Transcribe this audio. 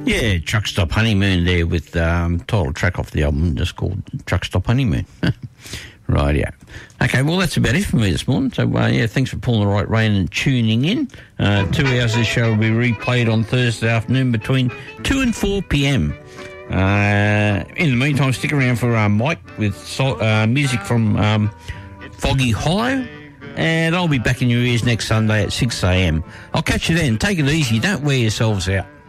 Yeah, Truck Stop Honeymoon there with title track off the album just called Truck Stop Honeymoon. Right, yeah. Okay, well, that's about it for me this morning. So, yeah, thanks for pulling the right rein and tuning in. 2 hours of the show will be replayed on Thursday afternoon between 2 and 4 p.m. In the meantime, stick around for Mike with music from Foggy Hollow. And I'll be back in your ears next Sunday at 6 a.m. I'll catch you then. Take it easy. Don't wear yourselves out.